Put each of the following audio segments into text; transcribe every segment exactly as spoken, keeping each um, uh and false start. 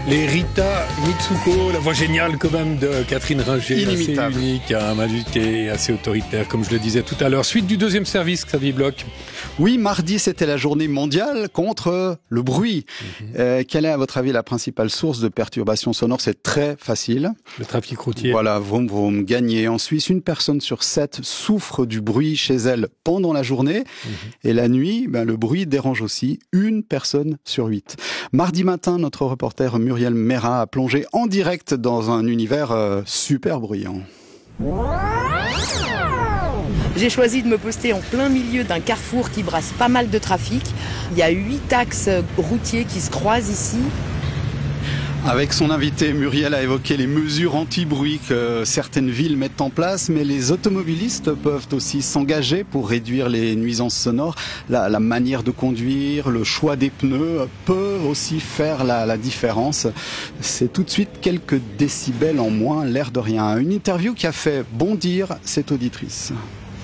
Les Rita Mitsuko, la voix géniale quand même de Catherine Ringer, inimitable, assez unique, hein, magique, assez autoritaire, comme je le disais tout à l'heure. Suite du deuxième service, Xavier Bloch. Oui, mardi, c'était la journée mondiale contre le bruit. Mm-hmm. Euh, quelle est, à votre avis, la principale source de perturbation sonore? C'est très facile. Le trafic routier. Voilà, vroom vroom, gagné. En Suisse, une personne sur sept souffre du bruit chez elle pendant la journée. Mm-hmm. Et la nuit, ben, le bruit dérange aussi une personne sur huit. Mardi matin, notre reporter Muriel Mera a plongé en direct dans un univers euh, super bruyant. J'ai choisi de me poster en plein milieu d'un carrefour qui brasse pas mal de trafic. Il y a huit axes routiers qui se croisent ici. Avec son invité, Muriel a évoqué les mesures anti-bruit que certaines villes mettent en place, mais les automobilistes peuvent aussi s'engager pour réduire les nuisances sonores. La, la manière de conduire, le choix des pneus peuvent aussi faire la, la différence. C'est tout de suite quelques décibels en moins, l'air de rien. Une interview qui a fait bondir cette auditrice.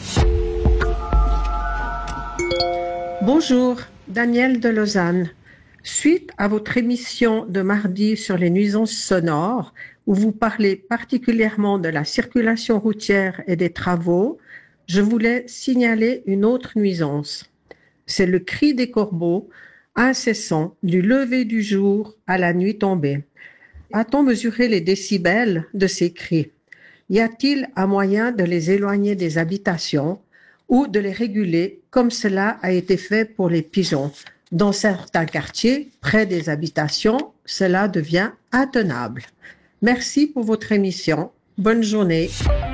Bonjour, Danielle de Lausanne. Suite à votre émission de mardi sur les nuisances sonores, où vous parlez particulièrement de la circulation routière et des travaux, je voulais signaler une autre nuisance. C'est le cri des corbeaux, incessant, du lever du jour à la nuit tombée. A-t-on mesuré les décibels de ces cris? Y a-t-il un moyen de les éloigner des habitations ou de les réguler comme cela a été fait pour les pigeons? Dans certains quartiers, près des habitations, cela devient intenable. Merci pour votre émission. Bonne journée.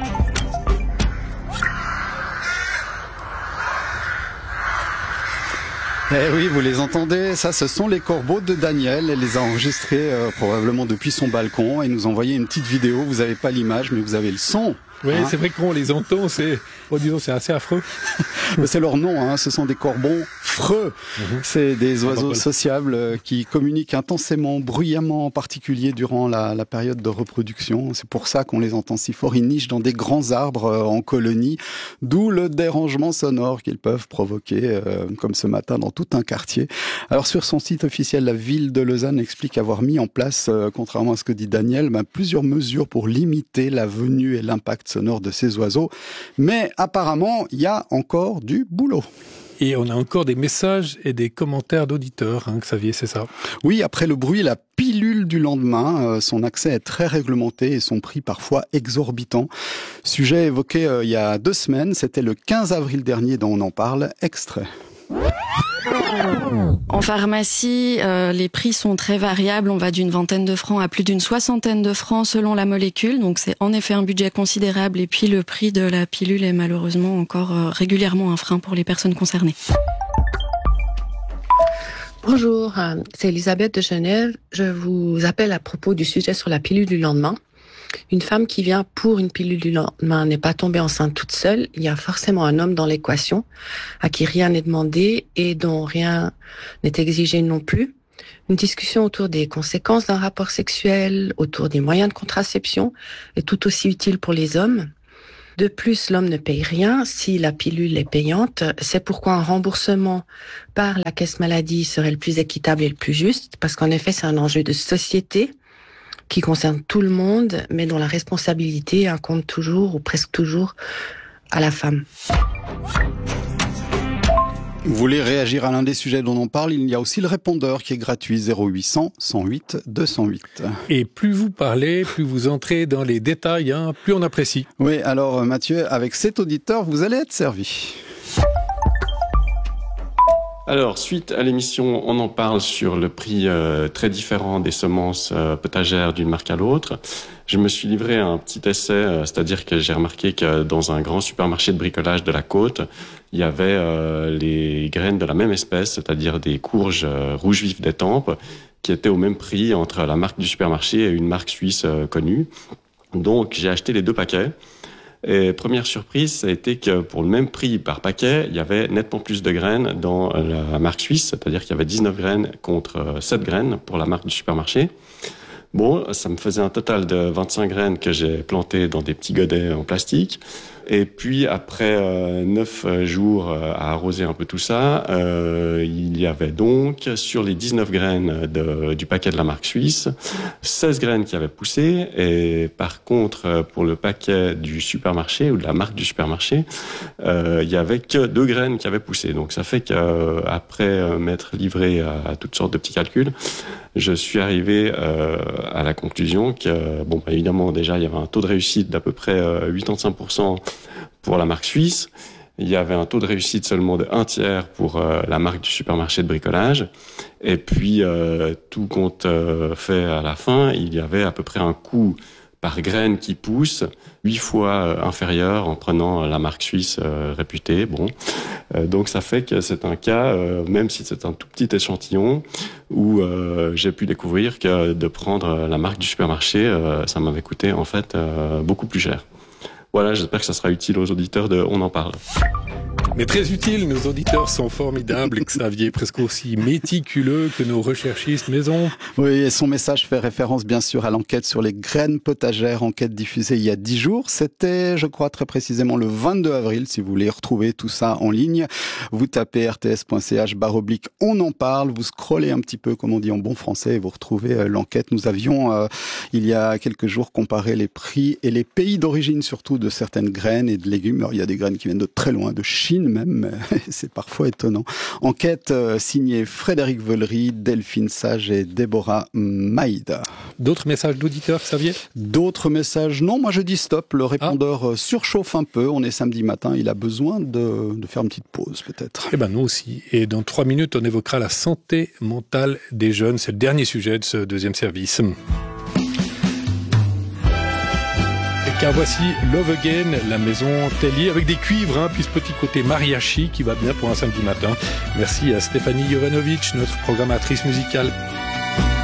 Eh oui, vous les entendez, ça ce sont les corbeaux de Daniel. Elle les a enregistrés euh, probablement depuis son balcon et nous envoyait une petite vidéo. Vous n'avez pas l'image, mais vous avez le son. Oui, hein, c'est vrai qu'on les entend, c'est, oh, disons, c'est assez affreux. C'est leur nom, hein, ce sont des corbeaux freux. Mmh. C'est des oiseaux sociables qui communiquent intensément, bruyamment, en particulier durant la, la période de reproduction. C'est pour ça qu'on les entend si fort. Ils nichent dans des grands arbres euh, en colonie, d'où le dérangement sonore qu'ils peuvent provoquer, euh, comme ce matin dans tout un quartier. Alors sur son site officiel, la ville de Lausanne explique avoir mis en place, euh, contrairement à ce que dit Daniel, ben, plusieurs mesures pour limiter la venue et l'impact sonore de ces oiseaux. Mais apparemment, il y a encore du boulot. Et on a encore des messages et des commentaires d'auditeurs, hein, Xavier, c'est ça? Oui, après le bruit, la pilule du lendemain, euh, son accès est très réglementé et son prix parfois exorbitant. Sujet évoqué euh, il y a deux semaines, c'était le quinze avril dernier dont on en parle. Extrait. En pharmacie, euh, les prix sont très variables. On va d'une vingtaine de francs à plus d'une soixantaine de francs selon la molécule. Donc c'est en effet un budget considérable. Et puis le prix de la pilule est malheureusement encore euh, régulièrement un frein pour les personnes concernées. Bonjour, c'est Elisabeth de Genève. Je vous appelle à propos du sujet sur la pilule du lendemain. Une femme qui vient pour une pilule du lendemain n'est pas tombée enceinte toute seule. Il y a forcément un homme dans l'équation à qui rien n'est demandé et dont rien n'est exigé non plus. Une discussion autour des conséquences d'un rapport sexuel, autour des moyens de contraception est tout aussi utile pour les hommes. De plus, l'homme ne paye rien si la pilule est payante. C'est pourquoi un remboursement par la caisse maladie serait le plus équitable et le plus juste, parce qu'en effet, c'est un enjeu de société qui concerne tout le monde, mais dont la responsabilité incombe toujours ou presque toujours à la femme. Vous voulez réagir à l'un des sujets dont on parle, il y a aussi le répondeur qui est gratuit, zéro huit cents, cent huit, deux cent huit. Et plus vous parlez, plus vous entrez dans les détails, hein, plus on apprécie. Oui, alors Mathieu, avec cet auditeur, vous allez être servi. Alors, suite à l'émission, on en parle sur le prix euh, très différent des semences euh, potagères d'une marque à l'autre. Je me suis livré à un petit essai, euh, c'est-à-dire que j'ai remarqué que dans un grand supermarché de bricolage de la côte, il y avait euh, les graines de la même espèce, c'est-à-dire des courges euh, rouges vifs d'Étampes, qui étaient au même prix entre la marque du supermarché et une marque suisse euh, connue. Donc, j'ai acheté les deux paquets. Et première surprise, ça a été que pour le même prix par paquet, il y avait nettement plus de graines dans la marque suisse, c'est-à-dire qu'il y avait dix-neuf graines contre sept graines pour la marque du supermarché. Bon, ça me faisait un total de vingt-cinq graines que j'ai plantées dans des petits godets en plastique. Et puis après euh, neuf jours à arroser un peu tout ça, euh, il y avait donc sur les dix-neuf graines de, du paquet de la marque suisse, seize graines qui avaient poussé. Et par contre, pour le paquet du supermarché ou de la marque du supermarché, euh, il y avait que deux graines qui avaient poussé. Donc ça fait qu'après m'être livré à, à toutes sortes de petits calculs, je suis arrivé euh, à la conclusion que, bon, bah, évidemment, déjà, il y avait un taux de réussite d'à peu près euh, quatre-vingt-quinze pour cent pour la marque suisse. Il y avait un taux de réussite seulement de un tiers pour euh, la marque du supermarché de bricolage. Et puis, euh, tout compte euh, fait à la fin, il y avait à peu près un coût par graine qui pousse, huit fois euh, inférieur en prenant la marque suisse euh, réputée. Bon, euh, donc ça fait que c'est un cas, euh, même si c'est un tout petit échantillon, où euh, j'ai pu découvrir que de prendre la marque du supermarché, euh, ça m'avait coûté en fait euh, beaucoup plus cher. Voilà, j'espère que ça sera utile aux auditeurs de On en parle. Mais très utile, nos auditeurs sont formidables, Xavier, presque aussi méticuleux que nos recherchistes maison. Oui, et son message fait référence bien sûr à l'enquête sur les graines potagères, enquête diffusée il y a dix jours. C'était, je crois, très précisément le vingt-deux avril, si vous voulez retrouver tout ça en ligne. Vous tapez r t s point c h barre oblique, on en parle, vous scrollez un petit peu, comme on dit en bon français, et vous retrouvez euh, l'enquête. Nous avions, euh, il y a quelques jours, comparé les prix et les pays d'origine surtout de certaines graines et de légumes. Alors, il y a des graines qui viennent de très loin, de Chine même, c'est parfois étonnant. Enquête euh, signée Frédéric Vollery, Delphine Sage et Déborah Maïda. D'autres messages d'auditeurs, Xavier ? D'autres messages ? Non, moi je dis stop, le répondeur ah. surchauffe un peu, on est samedi matin, il a besoin de, de faire une petite pause peut-être. Eh ben nous aussi, et dans trois minutes on évoquera la santé mentale des jeunes, c'est le dernier sujet de ce deuxième service. Car voici Love Again, la maison Tellier, avec des cuivres, hein, puis ce petit côté mariachi qui va bien pour un samedi matin. Merci à Stéphanie Jovanovic, notre programmatrice musicale.